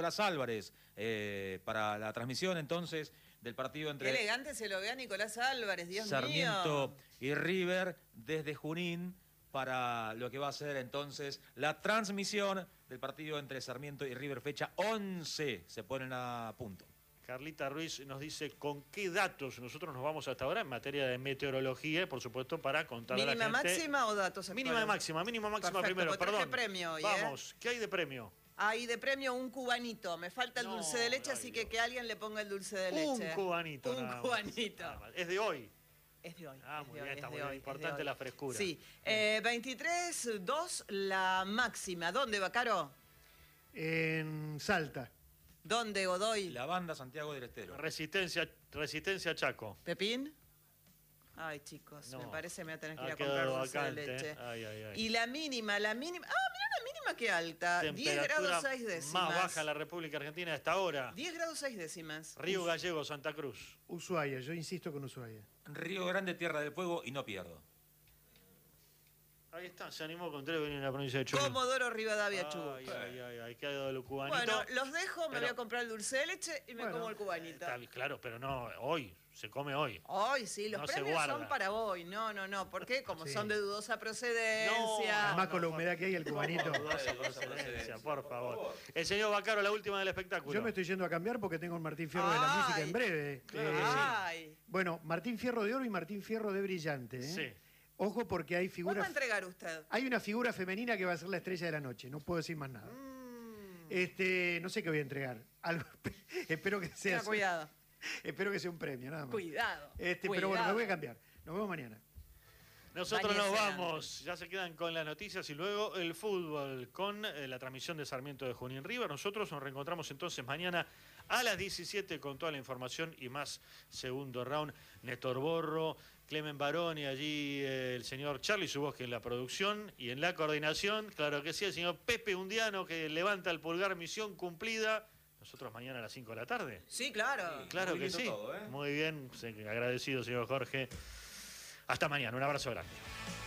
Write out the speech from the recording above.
Nicolás Álvarez para la transmisión entonces del partido entre... Qué elegante se lo ve a Nicolás Álvarez, Dios Sarmiento mío. y River desde Junín para lo que va a ser entonces la transmisión del partido entre Sarmiento y River, fecha 11, se ponen a punto. Carlita Ruiz nos dice con qué datos nosotros nos vamos hasta ahora en materia de meteorología, por supuesto, para contar a la gente. ¿Mínima máxima o datos actuales? Mínima máxima Perfecto, primero, pues traje perdón. premio hoy, Vamos, ¿qué hay de premio? Hay de premio un cubanito. Me falta el dulce de leche, así que alguien le ponga el dulce de leche. Un cubanito. Un cubanito. Nada más. Es de hoy. Es de hoy. Muy bien, está muy bien. Importante la frescura. Sí. 23-2 la máxima. ¿Dónde, Bacaro? En Salta. ¿Dónde, Godoy? La banda Santiago del Estero. Resistencia Chaco. ¿Pepín? Ay, chicos, No. me parece que me voy a tener que ir Ha a comprar quedado dulce vacante, de leche. Ay. Y la mínima... Ah, mira la mínima que alta. 10 grados 6 décimas. Más baja en la República Argentina hasta ahora. 10 grados 6 décimas. Río Gallego, Santa Cruz. Ushuaia, yo insisto con Ushuaia. Río Grande, Tierra del Fuego y no pierdo. Ahí está, se animó con tres venir en la provincia de Chubut. Comodoro Rivadavia, Chubut. Ay, qué ha dado el cubanito. Bueno, los dejo, me Pero- voy a comprar el dulce de leche y me como el cubanito. Está bien, claro, pero no, hoy, se come hoy. Hoy sí, los No se premios guarda. son para hoy. No, ¿por qué? Como Sí. son de dudosa procedencia. Además con la humedad que hay, el cubanito. Dudosa procedencia, por favor. El señor Bacaro, la última del espectáculo. Yo me estoy yendo a cambiar porque tengo un Martín Fierro de la música en breve. Ay. Bueno, Martín Fierro de oro y Martín Fierro de brillante. Sí. Ojo porque hay ¿Cuál va a figuras. entregar usted? Hay una figura femenina que va a ser la estrella de la noche. No puedo decir más nada. No sé qué voy a entregar. Algo, espero que sea. Tenga cuidado. Espero que sea un premio, nada más. Cuidado. Pero bueno, me voy a cambiar. Nos vemos mañana. Nosotros nos Bañese vamos, ya se quedan con las noticias y luego el fútbol con la transmisión de Sarmiento de Junín River. Nosotros nos reencontramos entonces mañana a las 17 con toda la información y más segundo round. Néstor Borro, Clemen Baroni, allí el señor Charlie Subosque en la producción y en la coordinación, claro que sí, el señor Pepe Undiano que levanta el pulgar, misión cumplida. Nosotros mañana a las 5 de la tarde. Sí, claro. Claro Muy que lindo sí. todo, ¿eh? Muy bien, agradecido señor Jorge. Hasta mañana, un abrazo grande.